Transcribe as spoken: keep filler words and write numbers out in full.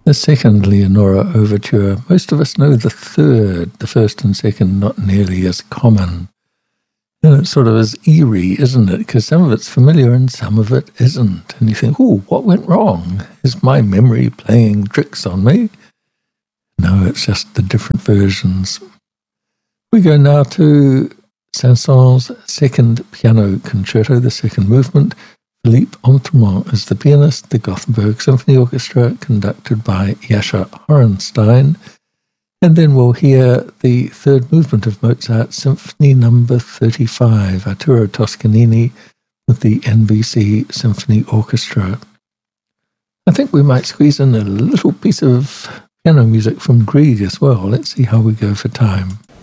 The second Leonora overture. Most of us know the third, the first and second not nearly as common. And it sort of is eerie, isn't it? Because some of it's familiar and some of it isn't. And you think, oh, what went wrong? Is my memory playing tricks on me? No, it's just the different versions. We go now to Saint-Saëns' second piano concerto, the second movement. Philippe Entremont is the pianist, the Gothenburg Symphony Orchestra, conducted by Jascha Horenstein. And then we'll hear the third movement of Mozart's Symphony Number thirty-five, Arturo Toscanini, with the N B C Symphony Orchestra. I think we might squeeze in a little piece of piano music from Grieg as well. Let's see how we go for time.